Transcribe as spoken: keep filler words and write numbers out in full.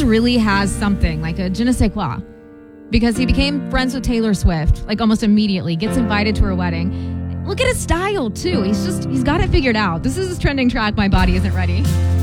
just really has something, like a je ne sais quoi. Because he became friends with Taylor Swift, like almost immediately, gets invited to her wedding. Look at his style, too. He's just, he's got it figured out. This is his trending track, My Body Isn't Ready.